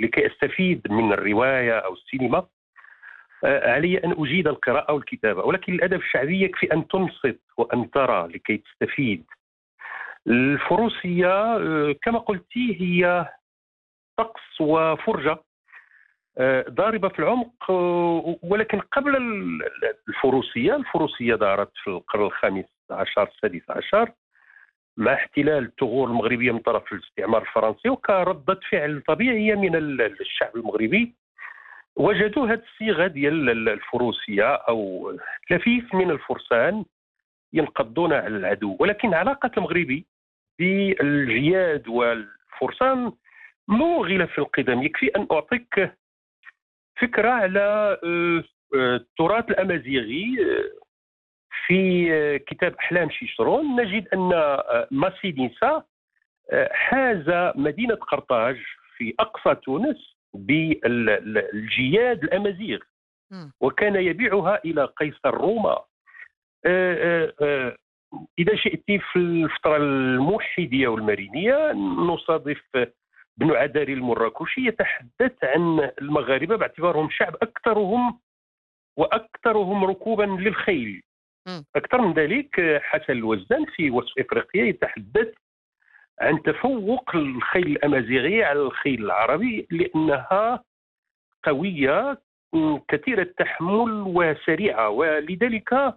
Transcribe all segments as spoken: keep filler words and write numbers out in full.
لكي أستفيد من الرواية أو السينما آه، علي أن أجيد القراءة والكتابة، ولكن الأدب الشعبي يكفي أن تنصت وأن ترى لكي تستفيد. الفروسية آه، كما قلت هي طقس وفرجة آه، ضاربة في العمق، آه، ولكن قبل ال- الفروسية الفروسية دارت في القرن الخامس عشر السادس عشر مع احتلال الثغور المغربية من طرف الاستعمار الفرنسي، وكردة فعل طبيعية من ال- الشعب المغربي. وجدوا هذه الصيغة ديال ال- الفروسية أو لفيف من الفرسان ينقضون على العدو، ولكن علاقة المغربي بالجياد والفرسان موغلة في القدم. يكفي أن أعطيك فكرة على آه، آه، التراث الأمازيغي. آه، في آه، كتاب أحلام شيشرون نجد أن آه، ماسيدينسا آه، حاز مدينة قرطاج في أقصى تونس بالجياد الأمازيغ، مم. وكان يبيعها إلى قيصر روما. آه، آه، آه، إذا شئت في الفترة الموحدية والمارينية نصادف بن عداري المراكشي يتحدث عن المغاربة باعتبارهم شعب أكثرهم وأكثرهم ركوبا للخيل. مم. أكثر من ذلك حسن الوزان في وصف إفريقيا يتحدث عن تفوق الخيل الأمازيغي على الخيل العربي لأنها قوية م، كثيرة التحمل وسريعة، ولذلك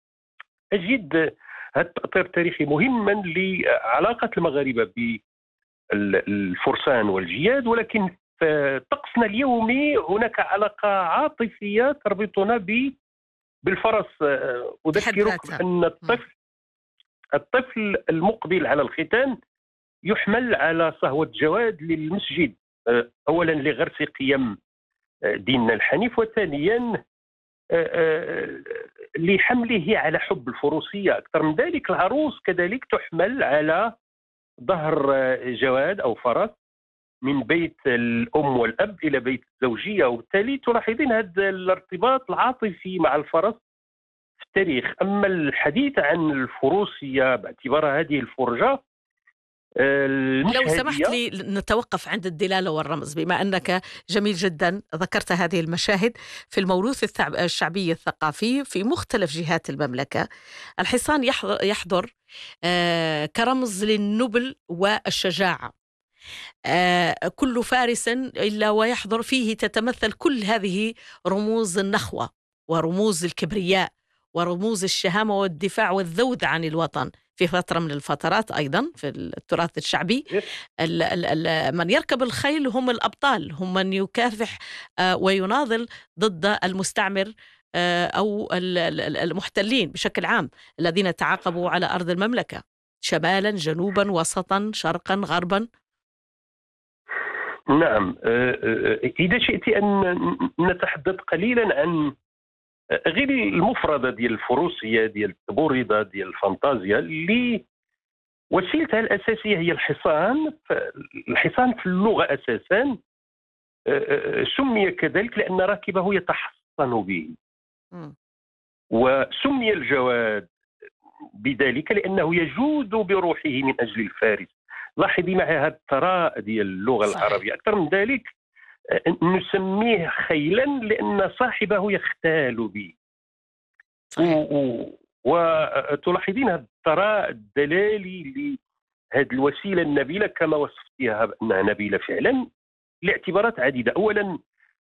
أجد هذا التأطير التاريخي مهما لعلاقة المغاربة بالفرسان والجياد. ولكن في طقسنا اليومي هناك علاقة عاطفية تربطنا ب- بالفرس. أه، بحد أذكرك ذاتها. بأن مم. الطفل الطفل المقبل على الختان يحمل على صهوة جواد للمسجد، أه، أولا لغرس قيم أه، ديننا الحنيف، وثانيا أه، أه، لحمله على حب الفروسية. أكثر من ذلك العروس كذلك تحمل على ظهر أه، جواد أو فرس من بيت الأم والأب إلى بيت الزوجية، وبالتالي تلاحظين هذا الارتباط العاطفي مع الفرس في التاريخ. أما الحديث عن الفروسية باعتبارها هذه الفرجة آه، لو سمحت المشهدية. لي نتوقف عند الدلالة والرمز، بما أنك جميل جدا ذكرت هذه المشاهد في الموروث الثعب- الشعبي الثقافي في مختلف جهات المملكة. الحصان يحضر, يحضر آه، كرمز للنبل والشجاعة. آه، كل فارس إلا ويحضر فيه تتمثل كل هذه رموز النخوة ورموز الكبرياء ورموز الشهامة والدفاع والذود عن الوطن. في فترة من الفترات أيضا في التراث الشعبي ال ال ال من يركب الخيل هم الأبطال، هم من يكافح آه، ويناضل ضد المستعمر آه، أو ال- ال- المحتلين بشكل عام الذين تعاقبوا على أرض المملكة شمالا جنوبا وسطا شرقا غربا. نعم، آه، آه، إذا شئت أن نتحدث قليلا عن غير المفردة ديال الفروسية ديال التبوردة ديال الفانتازيا اللي وسيلتها الأساسية هي الحصان. الحصان في اللغة أساسا آه، آه، سمي كذلك لأن راكبه يتحصن به، مم. وسمي الجواد بذلك لأنه يجود بروحه من أجل الفارس. لاحظي معي هذا الثراء ديال اللغة صحيح. العربية. أكثر من ذلك آه، نسميه خيلا لأن صاحبه يختال به. صحيح. و- وتلاحظين هذا الثراء الدلالي لهذه الوسيلة النبيلة كما وصفتها بأنها نبيلة فعلا لاعتبارات عديدة. أولا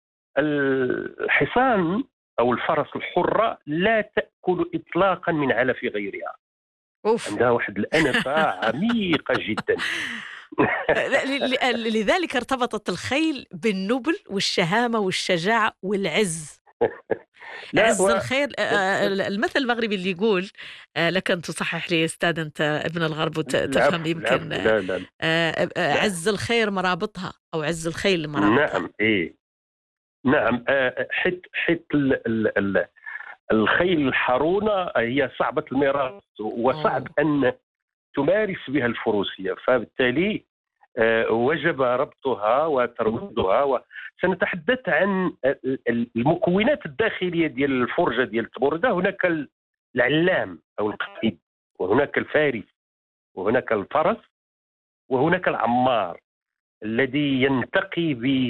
الحصان أو الفرس الحرة لا تأكل إطلاقا من علف غيرها، أوف. عندها واحد الأنفة عميقة جدا. لا، ل- ل- لذلك ارتبطت الخيل بالنبل والشهامة والشجاعة والعز. لا عز و... الخير. آه، آه، المثل المغربي اللي يقول آه، لك أن تصحح لي أستاذ أنت ابن الغرب وتفهم العفو يمكن. العفو، آه، لا لا آه، آه، لا. عز الخير مرابطها أو عز الخيل مرابطها. نعم إيه، نعم. آه، حيت حيت ال... ال... ال... الخيل الحرونة هي صعبة المراس وصعب أوه. أن تمارس بها الفروسية، فبالتالي آه، وجب ربطها وترويضها. وسنتحدث عن ال- ال- المكونات الداخلية ديال الفرجة ديال التبوردة. هناك ال- العلام أو القائد، وهناك الفارس، وهناك الفرس، وهناك العمار الذي ينتقي